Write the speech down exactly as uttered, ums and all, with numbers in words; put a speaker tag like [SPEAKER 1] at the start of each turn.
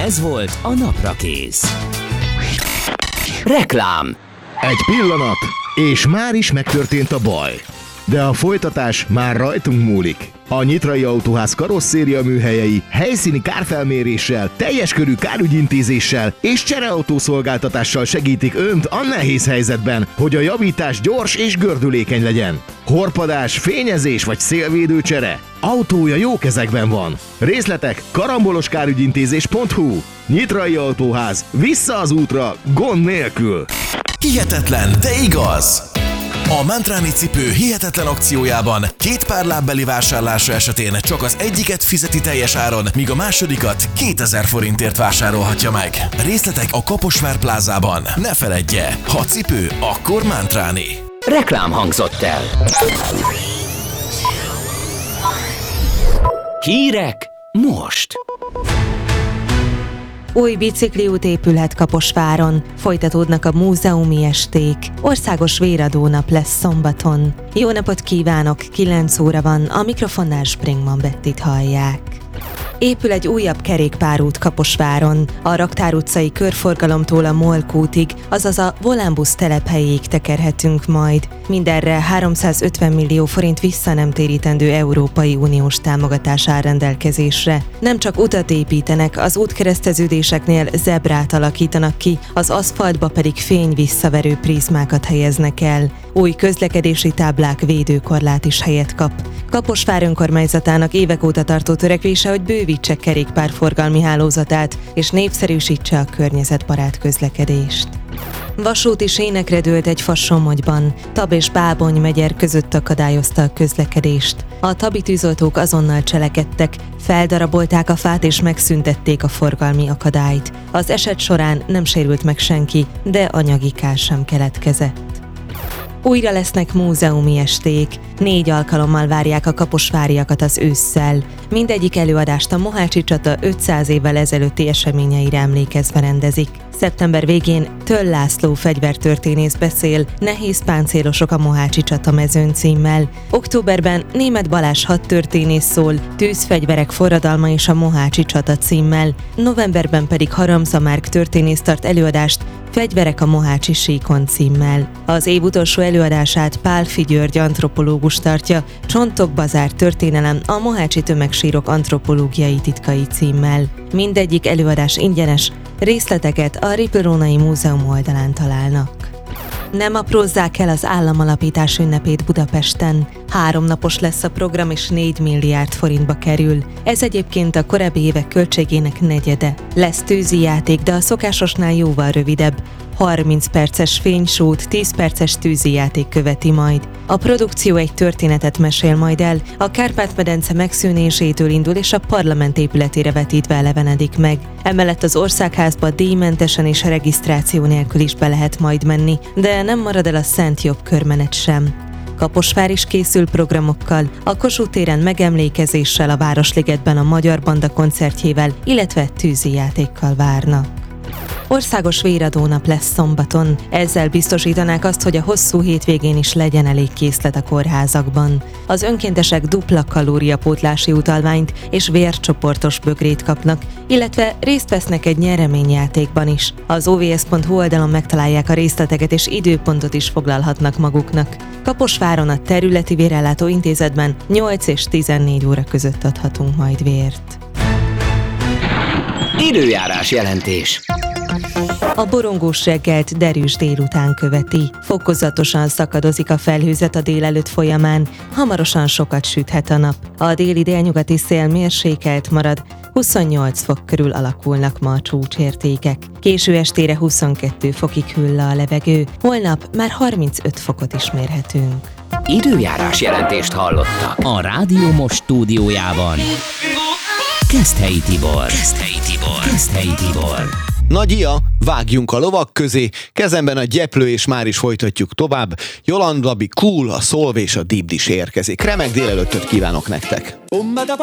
[SPEAKER 1] Ez volt a Naprakész. Reklám.
[SPEAKER 2] Egy pillanat, és már is megtörtént a baj. De a folytatás már rajtunk múlik. A Nyitrai Autóház karosszéria műhelyei helyszíni kárfelméréssel, teljes körű kárügyintézéssel és csereautószolgáltatással segítik Önt a nehéz helyzetben, hogy a javítás gyors és gördülékeny legyen. Horpadás, fényezés vagy szélvédő csere? Autója jó kezekben van. Részletek karamboloskárügyintézés pont hu. Nyitrai Autóház. Vissza az útra, gond nélkül.
[SPEAKER 3] Hihetetlen, de igaz! A Mantráni cipő hihetetlen akciójában két pár lábbeli vásárlása esetén csak az egyiket fizeti teljes áron, míg a másodikat kétezer forintért vásárolhatja meg. Részletek a Kaposvár plázában. Ne feledje, ha cipő, akkor Mantráni.
[SPEAKER 1] Reklám hangzott el. Hírek most.
[SPEAKER 4] Új bicikliút épülhet Kaposváron, folytatódnak a múzeumi esték, országos véradónap lesz szombaton. Jó napot kívánok, kilenc óra van, a mikrofonnál Springman Bettit hallják. Épül egy újabb kerékpárút Kaposváron, a Raktár utcai körforgalomtól a Molk útig, azaz a Volánbusz telephelyéig tekerhetünk majd. Mindenre háromszázötven millió forint vissza nem térítendő Európai Uniós támogatás áll rendelkezésre. Nem csak utat építenek, az útkereszteződéseknél zebrát alakítanak ki, az aszfaltba pedig fényvisszaverő prizmákat helyeznek el. Új közlekedési táblák védőkorlát is helyet kap. Kaposvár önkormányzatának évek óta tartó törekvése, hogy bővítse kerékpárforgalmi hálózatát és népszerűsítse a környezetbarát közlekedést. Vasúti sénekre dőlt egy fa Somogyban. Tab és Bábony megyer között akadályozta a közlekedést. A tabi tűzoltók azonnal cselekedtek, feldarabolták a fát és megszüntették a forgalmi akadályt. Az eset során nem sérült meg senki, de anyagi kár sem keletkezett. Újra lesznek múzeumi esték. Négy alkalommal várják a kaposváriakat az ősszel. Mindegyik előadást a Mohácsi csata ötszáz évvel ezelőtti eseményeire emlékezve rendezik. Szeptember végén Töll László fegyvertörténész beszél Nehéz páncélosok a Mohácsi csata mezőn címmel. Októberben Németh Balázs hadtörténész szól Tűzfegyverek forradalma és a Mohácsi csata címmel. Novemberben pedig Haramza Márk történész tart előadást Fegyverek a Mohácsi síkon címmel. Az év utolsó előadását Pálffy György antropológus tartja, Csontok Bazár történelem a mohácsi tömegsírok antropológiai titkai címmel. Mindegyik előadás ingyenes, részleteket a Ripple-Rónai Múzeum oldalán találnak. Nem aprózzák el az államalapítás ünnepét Budapesten. Három napos lesz a program és négy milliárd forintba kerül. Ez egyébként a korábbi évek költségének negyede. Lesz tűzijáték, de a szokásosnál jóval rövidebb. harminc perces fénysót, tíz perces tűzijáték követi majd. A produkció egy történetet mesél majd el, a Kárpát-medence megszűnésétől indul és a parlament épületére vetítve elevenedik meg. Emellett az Országházba díjmentesen és regisztráció nélkül is be lehet majd menni, de nem marad el a Szent Jobb körmenet sem. Kaposvár is készül programokkal, a Kossuth téren megemlékezéssel, a Városligetben a Magyar Banda koncertjével, illetve tűzijátékkal várnak. Országos véradónap lesz szombaton, ezzel biztosítanák azt, hogy a hosszú hétvégén is legyen elég készlet a kórházakban. Az önkéntesek dupla kalóriapótlási utalványt és vércsoportos bögrét kapnak, illetve részt vesznek egy nyereményjátékban is. Az o vé es pont hu oldalon megtalálják a részleteket és időpontot is foglalhatnak maguknak. Kaposváron a Területi Vérellátó Intézetben nyolc és tizennégy óra között adhatunk majd vért.
[SPEAKER 1] Időjárás jelentés.
[SPEAKER 4] A borongós reggelt derűs délután követi. Fokozatosan szakadozik a felhőzet a délelőtt folyamán, hamarosan sokat süthet a nap. A déli délnyugati szél mérsékelt marad, huszonnyolc fok körül alakulnak ma a csúcsértékek. Késő estére huszonkettő fokig hűl le a levegő, holnap már harmincöt fokot is mérhetünk.
[SPEAKER 1] Időjárás jelentést hallottak a Rádió Most stúdiójában. Keszthelyi Tibor. Keszthelyi Tibor. Keszthelyi Tibor.
[SPEAKER 5] Nagy Ia, vágjunk a lovak közé, kezemben a gyeplő, és már is folytatjuk tovább. Jolanda Be Cool, a Szolv és a Deep Dish érkezik. Remek délelőttöt kívánok nektek!